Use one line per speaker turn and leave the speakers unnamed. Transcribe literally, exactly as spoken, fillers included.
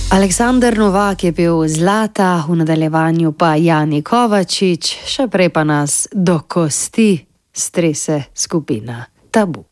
Aleksander Novak je bil zlata, v nadaljevanju pa Jani Kovačič, še prej pa nas do kosti strese skupina Tabu.